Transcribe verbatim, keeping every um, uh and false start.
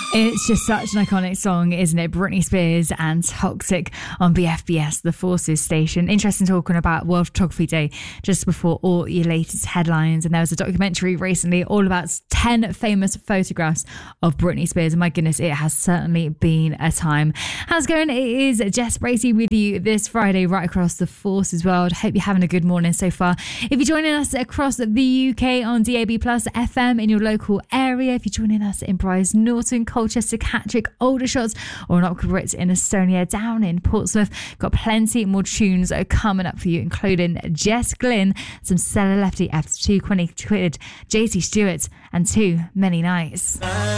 It's just such an iconic song, isn't it? Britney Spears and Toxic on B F B S, the Forces station. Interesting talking about World Photography Day just before all your latest headlines. And there was a documentary recently all about ten famous photographs of Britney Spears. And my goodness, it has certainly been a time. How's it going? It is Jess Bracey with you this Friday right across the Forces world. Hope you're having a good morning so far. If you're joining us across the U K on D A B plus F M in your local area, if you're joining us in Brize Norton, Colchester, Catterick, Aldershot, or an Oxbridge in Estonia, down in Portsmouth, got plenty more tunes coming up for you, including Jess Glynn, some Stella Lefty after two twenty quid, J T Stewart, and Too Many Nights.